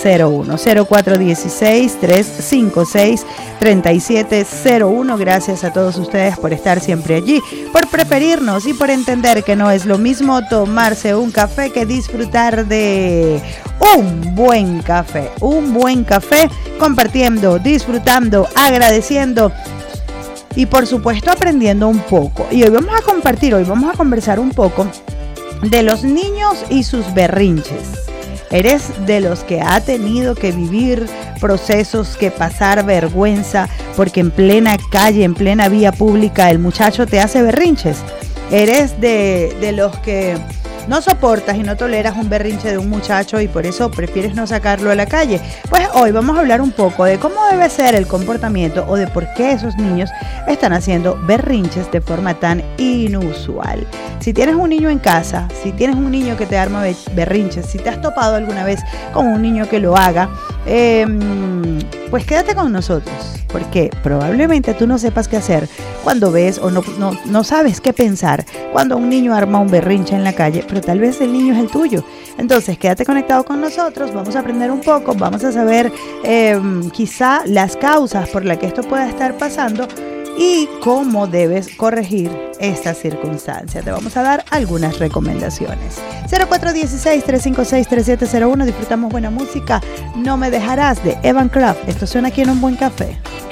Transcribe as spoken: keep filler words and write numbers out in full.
cero uno. cero cuatro uno seis, tres cinco seis, tres siete cero uno. Gracias a todos ustedes por estar siempre allí, por preferirnos y por entender que no es lo mismo tomarse un café que disfrutar de un buen café. Un buen café compartiendo, disfrutando, agradeciendo y por supuesto aprendiendo un poco. Y hoy vamos a compartir, hoy vamos a conversar un poco de los niños y sus berrinches. ¿Eres de los que ha tenido que vivir procesos, que pasar vergüenza porque en plena calle, en plena vía pública el muchacho te hace berrinches? ¿Eres de, de los que no soportas y no toleras un berrinche de un muchacho y por eso prefieres no sacarlo a la calle? Pues hoy vamos a hablar un poco de cómo debe ser el comportamiento o de por qué esos niños están haciendo berrinches de forma tan inusual. Si tienes un niño en casa, si tienes un niño que te arma berrinches, si te has topado alguna vez con un niño que lo haga, eh, pues quédate con nosotros, porque probablemente tú no sepas qué hacer cuando ves o no, no, no sabes qué pensar cuando un niño arma un berrinche en la calle, pero tal vez el niño es el tuyo. Entonces quédate conectado con nosotros, vamos a aprender un poco, vamos a saber eh, quizá las causas por las que esto pueda estar pasando y cómo debes corregir esta circunstancia. Te vamos a dar algunas recomendaciones. cero cuatro uno seis, tres cinco seis, tres siete cero uno. Disfrutamos buena música. No me dejarás, de Evan Craft. Esto suena aquí en Un Buen Café.